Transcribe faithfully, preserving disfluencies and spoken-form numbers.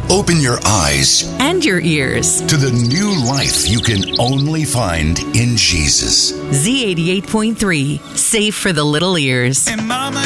Open your eyes and your ears to the new life you can only find in Jesus. Z eighty-eight point three, safe for the little ears. And Mama